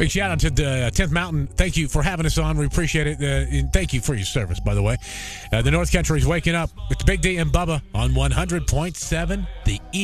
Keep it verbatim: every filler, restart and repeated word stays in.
Big shout out to the tenth Mountain. Thank you for having us on. We appreciate it. Uh, and thank you for your service, by the way. Uh, the North Country is waking up. It's Big D and Bubba on one hundred point seven The E.